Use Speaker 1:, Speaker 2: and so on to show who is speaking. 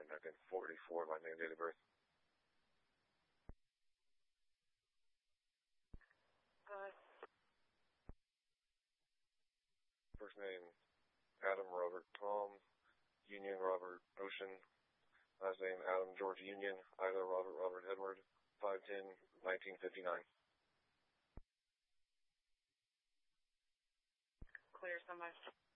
Speaker 1: 1944, my name, date of birth. First name, Adam Robert Tom, Union Robert Ocean. Last name, Adam George Union, Ida Robert Edward, 5/10/1959.
Speaker 2: Clear so much.